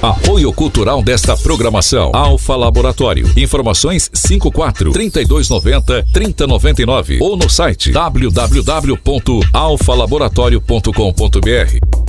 Apoio cultural desta programação. Alfa Laboratório. Informações 54-3290-3099 ou no site www.alfalaboratorio.com.br.